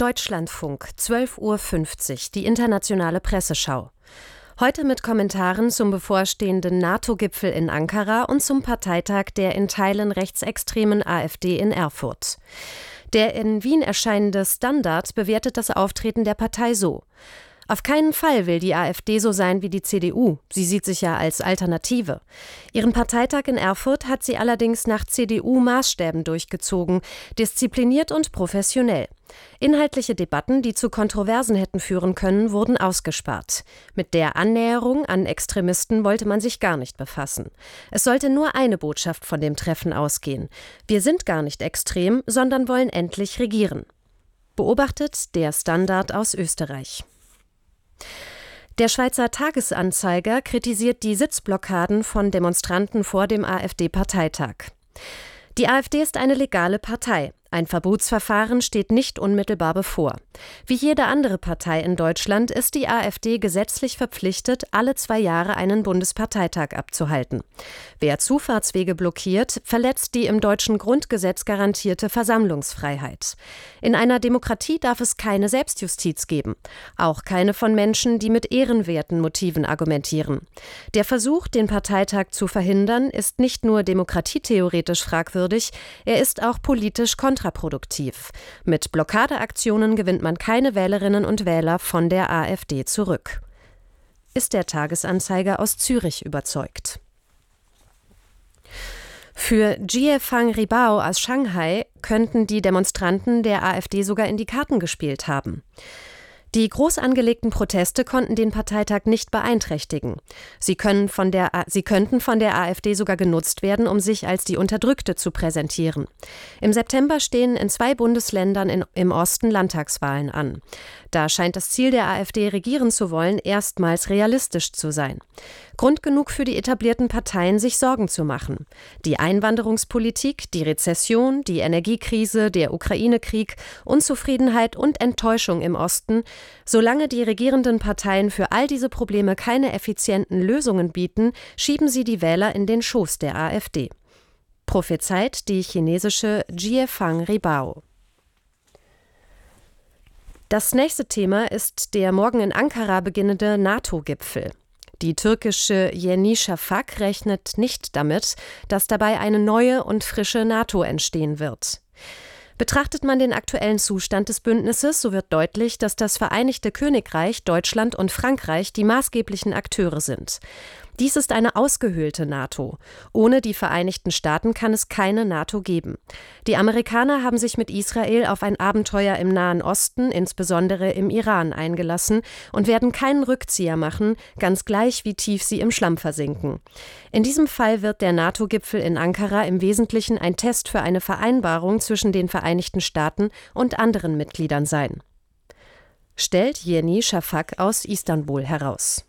Deutschlandfunk, 12:50 Uhr, die internationale Presseschau. Heute mit Kommentaren zum bevorstehenden NATO-Gipfel in Ankara und zum Parteitag der in Teilen rechtsextremen AfD in Erfurt. Der in Wien erscheinende Standard bewertet das Auftreten der Partei so: Auf keinen Fall will die AfD so sein wie die CDU. Sie sieht sich ja als Alternative. Ihren Parteitag in Erfurt hat sie allerdings nach CDU-Maßstäben durchgezogen, diszipliniert und professionell. Inhaltliche Debatten, die zu Kontroversen hätten führen können, wurden ausgespart. Mit der Annäherung an Extremisten wollte man sich gar nicht befassen. Es sollte nur eine Botschaft von dem Treffen ausgehen: Wir sind gar nicht extrem, sondern wollen endlich regieren. Beobachtet der Standard aus Österreich. Der Schweizer Tagesanzeiger kritisiert die Sitzblockaden von Demonstranten vor dem AfD-Parteitag. Die AfD ist eine legale Partei. Ein Verbotsverfahren steht nicht unmittelbar bevor. Wie jede andere Partei in Deutschland ist die AfD gesetzlich verpflichtet, alle 2 Jahre einen Bundesparteitag abzuhalten. Wer Zufahrtswege blockiert, verletzt die im deutschen Grundgesetz garantierte Versammlungsfreiheit. In einer Demokratie darf es keine Selbstjustiz geben, auch keine von Menschen, die mit ehrenwerten Motiven argumentieren. Der Versuch, den Parteitag zu verhindern, ist nicht nur demokratietheoretisch fragwürdig, er ist auch politisch kontraproduktiv. Mit Blockadeaktionen gewinnt man keine Wählerinnen und Wähler von der AfD zurück. Ist der Tagesanzeiger aus Zürich überzeugt. Für Jie Fang Ribao aus Shanghai könnten die Demonstranten der AfD sogar in die Karten gespielt haben. Die groß angelegten Proteste konnten den Parteitag nicht beeinträchtigen. Sie könnten von der AfD sogar genutzt werden, um sich als die Unterdrückte zu präsentieren. Im September stehen in 2 Bundesländern im Osten Landtagswahlen an. Da scheint das Ziel der AfD, regieren zu wollen, erstmals realistisch zu sein. Grund genug für die etablierten Parteien, sich Sorgen zu machen. Die Einwanderungspolitik, die Rezession, die Energiekrise, der Ukraine-Krieg, Unzufriedenheit und Enttäuschung im Osten. Solange die regierenden Parteien für all diese Probleme keine effizienten Lösungen bieten, schieben sie die Wähler in den Schoß der AfD. Prophezeit die chinesische Jie Fang Ribao. Das nächste Thema ist der morgen in Ankara beginnende NATO-Gipfel. Die türkische Yeni Shafak rechnet nicht damit, dass dabei eine neue und frische NATO entstehen wird. Betrachtet man den aktuellen Zustand des Bündnisses, so wird deutlich, dass das Vereinigte Königreich, Deutschland und Frankreich die maßgeblichen Akteure sind. Dies ist eine ausgehöhlte NATO. Ohne die Vereinigten Staaten kann es keine NATO geben. Die Amerikaner haben sich mit Israel auf ein Abenteuer im Nahen Osten, insbesondere im Iran, eingelassen und werden keinen Rückzieher machen, ganz gleich wie tief sie im Schlamm versinken. In diesem Fall wird der NATO-Gipfel in Ankara im Wesentlichen ein Test für eine Vereinbarung zwischen den Vereinigten Staaten und anderen Mitgliedern sein. Stellt Yeni Shafak aus Istanbul heraus.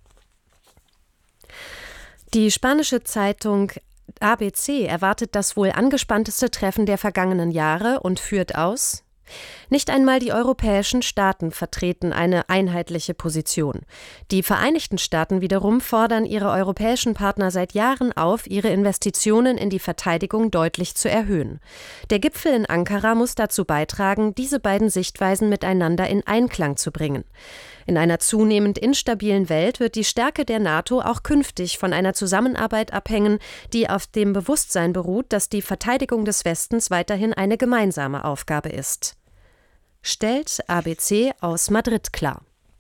Die spanische Zeitung ABC erwartet das wohl angespannteste Treffen der vergangenen Jahre und führt aus: Nicht einmal die europäischen Staaten vertreten eine einheitliche Position. Die Vereinigten Staaten wiederum fordern ihre europäischen Partner seit Jahren auf, ihre Investitionen in die Verteidigung deutlich zu erhöhen. Der Gipfel in Ankara muss dazu beitragen, diese beiden Sichtweisen miteinander in Einklang zu bringen. In einer zunehmend instabilen Welt wird die Stärke der NATO auch künftig von einer Zusammenarbeit abhängen, die auf dem Bewusstsein beruht, dass die Verteidigung des Westens weiterhin eine gemeinsame Aufgabe ist. Stellt ABC aus Madrid klar.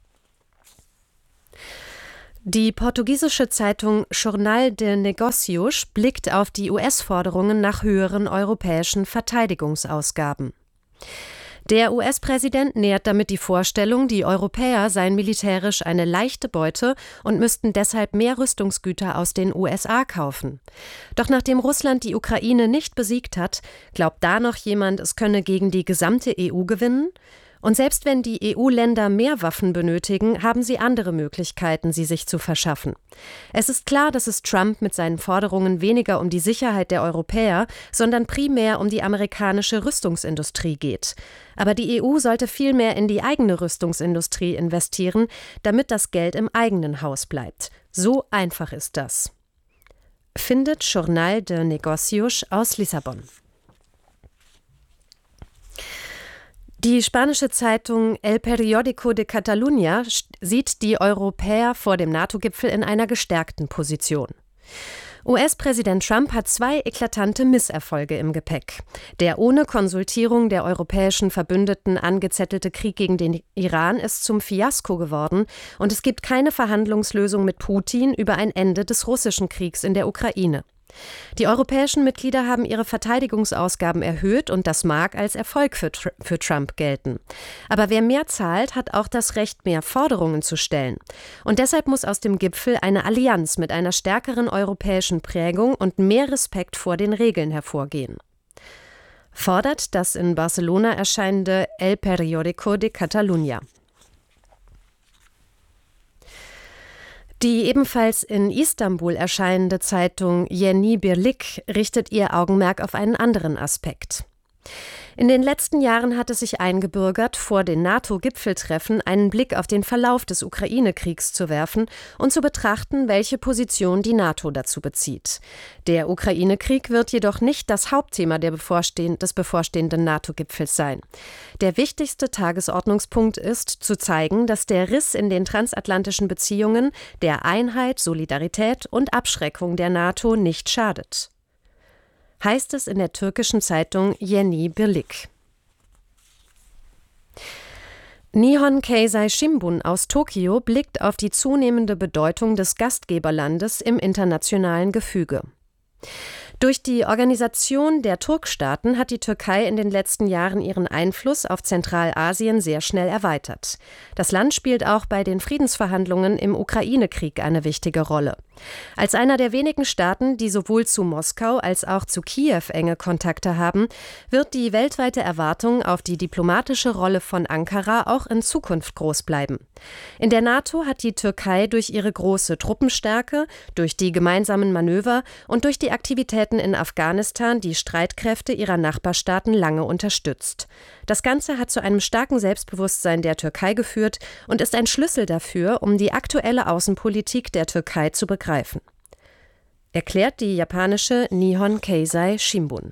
Die portugiesische Zeitung Jornal de Negócios blickt auf die US-Forderungen nach höheren europäischen Verteidigungsausgaben. Der US-Präsident nährt damit die Vorstellung, die Europäer seien militärisch eine leichte Beute und müssten deshalb mehr Rüstungsgüter aus den USA kaufen. Doch nachdem Russland die Ukraine nicht besiegt hat, glaubt da noch jemand, es könne gegen die gesamte EU gewinnen? Und selbst wenn die EU-Länder mehr Waffen benötigen, haben sie andere Möglichkeiten, sie sich zu verschaffen. Es ist klar, dass es Trump mit seinen Forderungen weniger um die Sicherheit der Europäer, sondern primär um die amerikanische Rüstungsindustrie geht. Aber die EU sollte viel mehr in die eigene Rüstungsindustrie investieren, damit das Geld im eigenen Haus bleibt. So einfach ist das. Findet Jornal de Negócios aus Lissabon. Die spanische Zeitung El Periódico de Catalunya sieht die Europäer vor dem NATO-Gipfel in einer gestärkten Position. US-Präsident Trump hat 2 eklatante Misserfolge im Gepäck. Der ohne Konsultierung der europäischen Verbündeten angezettelte Krieg gegen den Iran ist zum Fiasko geworden und es gibt keine Verhandlungslösung mit Putin über ein Ende des russischen Kriegs in der Ukraine. Die europäischen Mitglieder haben ihre Verteidigungsausgaben erhöht und das mag als Erfolg für Trump gelten. Aber wer mehr zahlt, hat auch das Recht, mehr Forderungen zu stellen. Und deshalb muss aus dem Gipfel eine Allianz mit einer stärkeren europäischen Prägung und mehr Respekt vor den Regeln hervorgehen. Fordert das in Barcelona erscheinende El Periódico de Catalunya. Die ebenfalls in Istanbul erscheinende Zeitung Yeni Birlik richtet ihr Augenmerk auf einen anderen Aspekt. In den letzten Jahren hat es sich eingebürgert, vor den NATO-Gipfeltreffen einen Blick auf den Verlauf des Ukraine-Kriegs zu werfen und zu betrachten, welche Position die NATO dazu bezieht. Der Ukraine-Krieg wird jedoch nicht das Hauptthema des bevorstehenden NATO-Gipfels sein. Der wichtigste Tagesordnungspunkt ist, zu zeigen, dass der Riss in den transatlantischen Beziehungen der Einheit, Solidarität und Abschreckung der NATO nicht schadet. Heißt es in der türkischen Zeitung Yeni Birlik. Nihon Keizai Shimbun aus Tokio blickt auf die zunehmende Bedeutung des Gastgeberlandes im internationalen Gefüge. Durch die Organisation der Turkstaaten hat die Türkei in den letzten Jahren ihren Einfluss auf Zentralasien sehr schnell erweitert. Das Land spielt auch bei den Friedensverhandlungen im Ukraine-Krieg eine wichtige Rolle. Als einer der wenigen Staaten, die sowohl zu Moskau als auch zu Kiew enge Kontakte haben, wird die weltweite Erwartung auf die diplomatische Rolle von Ankara auch in Zukunft groß bleiben. In der NATO hat die Türkei durch ihre große Truppenstärke, durch die gemeinsamen Manöver und durch die Aktivitäten in Afghanistan die Streitkräfte ihrer Nachbarstaaten lange unterstützt. Das Ganze hat zu einem starken Selbstbewusstsein der Türkei geführt und ist ein Schlüssel dafür, um die aktuelle Außenpolitik der Türkei zu begreifen. Erklärt die japanische Nihon Keizai Shimbun.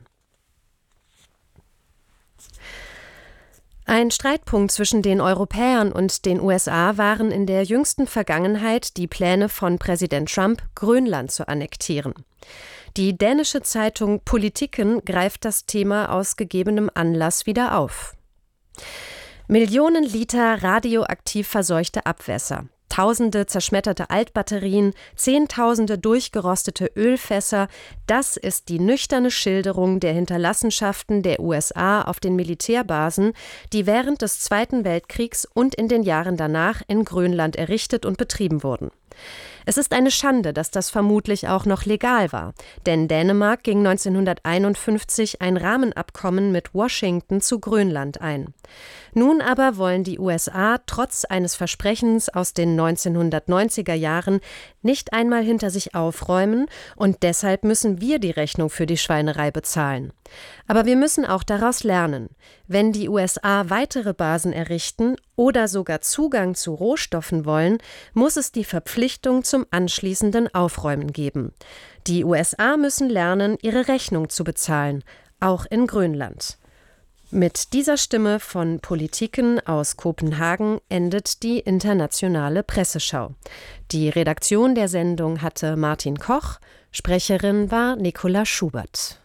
Ein Streitpunkt zwischen den Europäern und den USA waren in der jüngsten Vergangenheit die Pläne von Präsident Trump, Grönland zu annektieren. Die dänische Zeitung Politiken greift das Thema aus gegebenem Anlass wieder auf. Millionen Liter radioaktiv verseuchte Abwässer, Tausende zerschmetterte Altbatterien, Zehntausende durchgerostete Ölfässer, das ist die nüchterne Schilderung der Hinterlassenschaften der USA auf den Militärbasen, die während des Zweiten Weltkriegs und in den Jahren danach in Grönland errichtet und betrieben wurden. Es ist eine Schande, dass das vermutlich auch noch legal war, denn Dänemark ging 1951 ein Rahmenabkommen mit Washington zu Grönland ein. Nun aber wollen die USA trotz eines Versprechens aus den 1990er Jahren nicht einmal hinter sich aufräumen und deshalb müssen wir die Rechnung für die Schweinerei bezahlen. Aber wir müssen auch daraus lernen. Wenn die USA weitere Basen errichten oder sogar Zugang zu Rohstoffen wollen, muss es die Verpflichtung zum anschließenden Aufräumen geben. Die USA müssen lernen, ihre Rechnung zu bezahlen, auch in Grönland. Mit dieser Stimme von Politiken aus Kopenhagen endet die internationale Presseschau. Die Redaktion der Sendung hatte Martin Koch, Sprecherin war Nicola Schubert.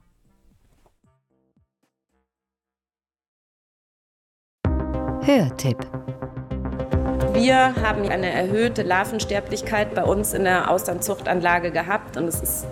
Hörtipp. Wir haben eine erhöhte Larvensterblichkeit bei uns in der Austernzuchtanlage gehabt und es ist